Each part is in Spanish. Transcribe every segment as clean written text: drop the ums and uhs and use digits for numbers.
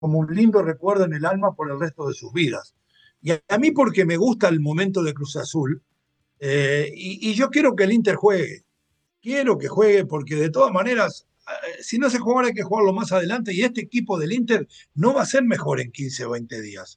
como un lindo recuerdo en el alma por el resto de sus vidas. Y a mí porque me gusta el momento de Cruz Azul, y yo quiero que el Inter juegue, quiero que juegue porque de todas maneras, si no se juega hay que jugarlo más adelante y este equipo del Inter no va a ser mejor en 15 o 20 días.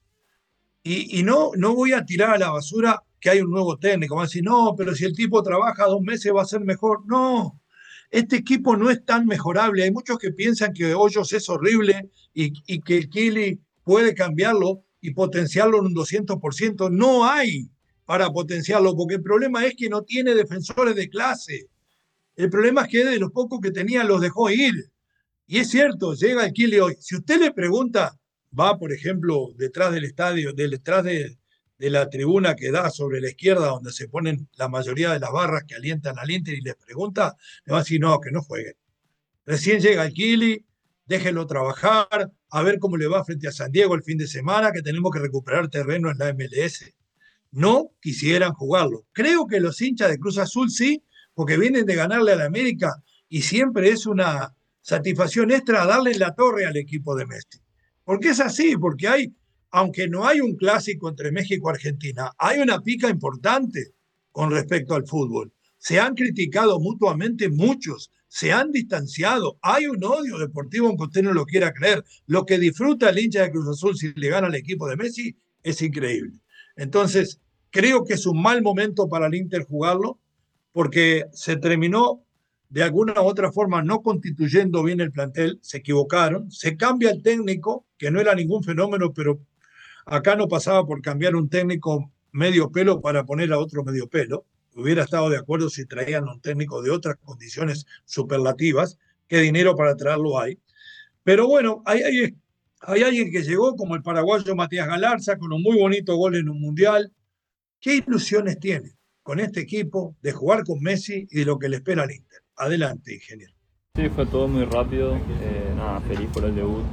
Y no voy a tirar a la basura que hay un nuevo técnico. Van a decir, no, pero si el tipo trabaja 2 meses va a ser mejor. No, este equipo no es tan mejorable. Hay muchos que piensan que Hoyos es horrible y que el Kili puede cambiarlo y potenciarlo en un 200%. No hay para potenciarlo, porque el problema es que no tiene defensores de clase. El problema es que de los pocos que tenía los dejó ir. Y es cierto, llega el Kili hoy. Si usted le pregunta, va, por ejemplo, detrás del estadio, detrás de la tribuna que da sobre la izquierda, donde se ponen la mayoría de las barras que alientan al Inter y les pregunta, le va a decir, no, que no jueguen. Recién llega el Kili, déjenlo trabajar, a ver cómo le va frente a San Diego el fin de semana, que tenemos que recuperar terreno en la MLS. No quisieran jugarlo. Creo que los hinchas de Cruz Azul sí, porque vienen de ganarle a la América y siempre es una satisfacción extra darle la torre al equipo de Messi. Porque es así, porque aunque no hay un clásico entre México y Argentina, hay una pica importante con respecto al fútbol. Se han criticado mutuamente muchos, se han distanciado, hay un odio deportivo aunque usted no lo quiera creer. Lo que disfruta el hincha de Cruz Azul si le gana al equipo de Messi es increíble. Entonces, creo que es un mal momento para el Inter jugarlo porque se terminó de alguna u otra forma no constituyendo bien el plantel, se equivocaron, se cambia el técnico, que no era ningún fenómeno, pero acá no pasaba por cambiar un técnico medio pelo para poner a otro medio pelo. Hubiera estado de acuerdo si traían un técnico de otras condiciones superlativas, qué dinero para traerlo hay. Pero bueno, hay alguien que llegó como el paraguayo Matías Galarza con un muy bonito gol en un mundial. ¿Qué ilusiones tiene con este equipo de jugar con Messi y de lo que le espera al Inter? Adelante, ingeniero. Sí, fue todo muy rápido, nada, feliz por el debut.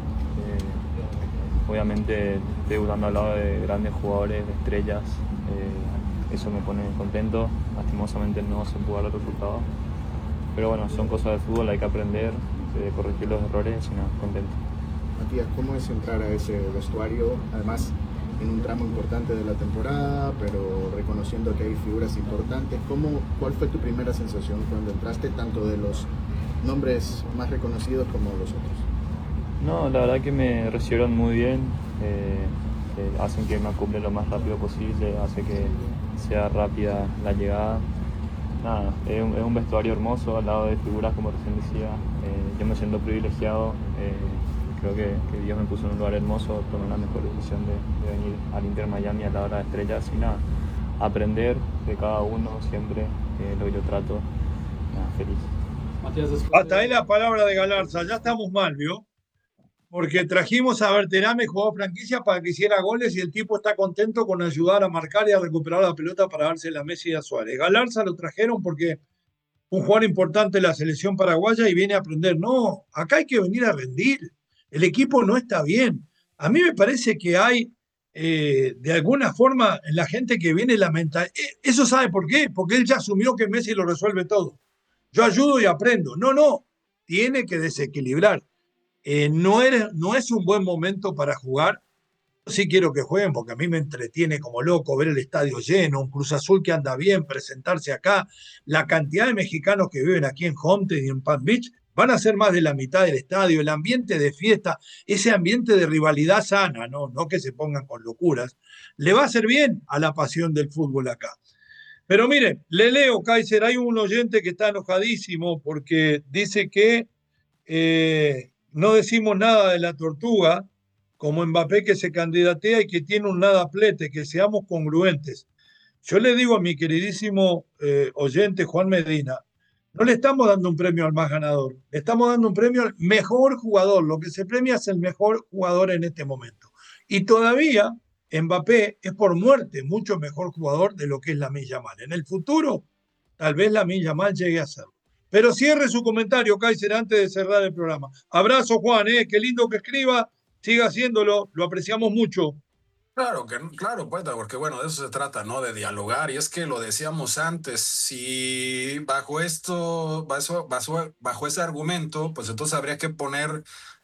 Obviamente debutando al lado de grandes jugadores, de estrellas, eso me pone contento. Lastimosamente no se pudo dar el resultado, pero bueno, son cosas del fútbol, hay que aprender, corregir los errores y nada, contento. Matías, ¿cómo es entrar a ese vestuario? Además, en un tramo importante de la temporada, pero reconociendo que hay figuras importantes. ¿Cuál fue tu primera sensación cuando entraste, tanto de los nombres más reconocidos como los otros? No, la verdad que me recibieron muy bien, hacen que me acople lo más rápido posible, hace que sea rápida la llegada. Nada, es un vestuario hermoso al lado de figuras como recién decía. Yo me siento privilegiado, creo que Dios me puso en un lugar hermoso, tomé la mejor decisión de venir al Inter Miami a la hora de estrellas y nada, aprender de cada uno siempre, lo que yo trato, nada, feliz. Matías, después Hasta ahí de... la palabra de Galarza. Ya estamos mal, ¿vio? Porque trajimos a Berterame, jugador franquicia, para que hiciera goles y el tipo está contento con ayudar a marcar y a recuperar la pelota para dársela a Messi y a Suárez. Galarza lo trajeron porque un jugador importante de la selección paraguaya y viene a aprender. No, acá hay que venir a rendir. El equipo no está bien. A mí me parece que hay, de alguna forma, en la gente que viene la mentalidad. ¿Eso sabe por qué? Porque él ya asumió que Messi lo resuelve todo. Yo ayudo y aprendo. No, no. Tiene que desequilibrar. No es un buen momento para jugar. Sí quiero que jueguen porque a mí me entretiene como loco ver el estadio lleno, un Cruz Azul que anda bien, presentarse acá. La cantidad de mexicanos que viven aquí en Homestead y en Palm Beach van a ser más de la mitad del estadio. El ambiente de fiesta, ese ambiente de rivalidad sana, no que se pongan con locuras, le va a hacer bien a la pasión del fútbol acá. Pero mire, le leo, Kaiser, hay un oyente que está enojadísimo porque dice que no decimos nada de la tortuga, como Mbappé que se candidatea y que tiene un nada plete, que seamos congruentes. Yo le digo a mi queridísimo oyente Juan Medina, no le estamos dando un premio al más ganador, le estamos dando un premio al mejor jugador. Lo que se premia es el mejor jugador en este momento. Y todavía Mbappé es por muerte mucho mejor jugador de lo que es Lamine Yamal. En el futuro, tal vez Lamine Yamal llegue a serlo. Pero cierre su comentario, Kaiser, antes de cerrar el programa. Abrazo, Juan, qué lindo que escriba, siga haciéndolo, lo apreciamos mucho. Claro, poeta, porque bueno, de eso se trata, ¿no? De dialogar. Y es que lo decíamos antes, si bajo ese argumento, pues entonces habría que poner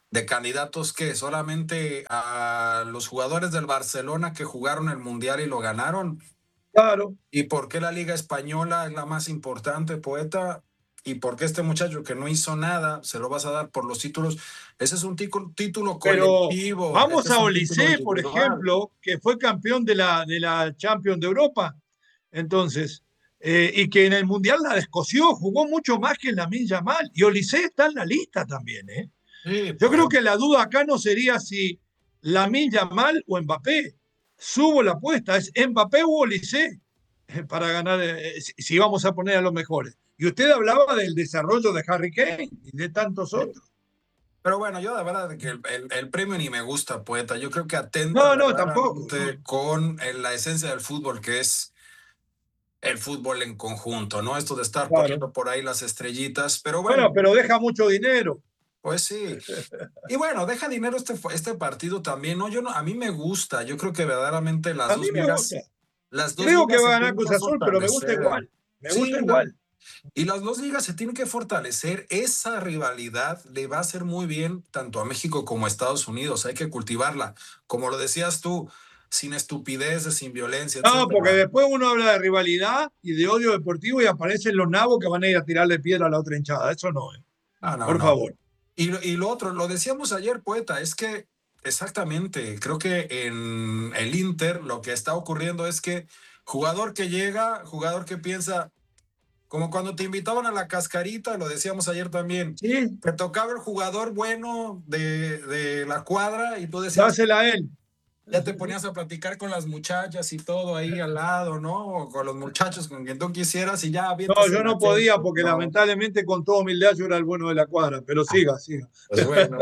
de candidatos que solamente a los jugadores del Barcelona que jugaron el Mundial y lo ganaron. Claro. ¿Y por qué la Liga Española es la más importante, poeta? ¿Y por qué este muchacho que no hizo nada se lo vas a dar por los títulos? Ese es un título colectivo. Pero vamos este a Olise, por ejemplo, que fue campeón de la Champions de Europa. Entonces, y que en el Mundial la descosió, jugó mucho más que en Lamine Yamal. Y Olise está en la lista también, ¿eh? Sí, Yo creo que la duda acá no sería si Lamine Yamal o Mbappé. Subo la apuesta, es Mbappé o Olise para ganar, si vamos a poner a los mejores. Y usted hablaba del desarrollo de Harry Kane y de tantos otros. Pero bueno, yo de verdad que el premio ni me gusta, poeta. Yo creo que atenta tampoco con la esencia del fútbol, que es el fútbol en conjunto, ¿no? Esto de estar poniendo por ahí las estrellitas, pero bueno. Pero deja mucho dinero. Pues sí. Y bueno, deja dinero este partido también, ¿no? A mí me gusta, yo creo que verdaderamente las dos ligas. Creo que va a ganar Cruz Azul, pero me gusta igual. Me gusta igual. Y las dos ligas se tienen que fortalecer. Esa rivalidad le va a hacer muy bien tanto a México como a Estados Unidos. Hay que cultivarla. Como lo decías tú, sin estupideces, sin violencia, etcétera. Porque después uno habla de rivalidad y de odio deportivo y aparecen los nabos que van a ir a tirarle piedra a la otra hinchada. Eso no, ¿eh? Por favor. Y lo otro, lo decíamos ayer, poeta, es que exactamente, creo que en el Inter lo que está ocurriendo es que jugador que llega, jugador que piensa, como cuando te invitaban a la cascarita, lo decíamos ayer también, sí. Te tocaba el jugador bueno de la cuadra y tú decías, dásela a él. Ya te ponías a platicar con las muchachas y todo ahí al lado, ¿no? O con los muchachos con quien tú quisieras y ya... No, yo no podía porque lamentablemente con toda humildad yo era el bueno de la cuadra, pero siga. Pues bueno.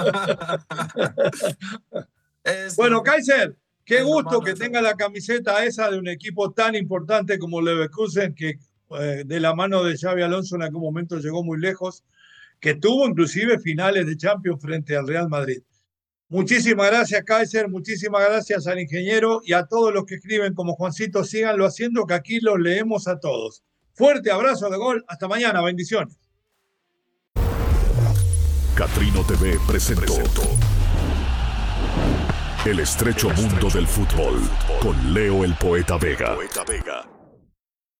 Bueno, Kaiser, qué gusto que tenga la camiseta esa de un equipo tan importante como Leverkusen, que de la mano de Xabi Alonso en algún momento llegó muy lejos, que tuvo inclusive finales de Champions frente al Real Madrid. Muchísimas gracias, Kaiser, muchísimas gracias al ingeniero y a todos los que escriben como Juancito, síganlo haciendo, que aquí los leemos a todos. Fuerte abrazo de gol, hasta mañana, bendiciones. Catrino TV presentó El estrecho mundo del fútbol con Leo el Poeta Vega.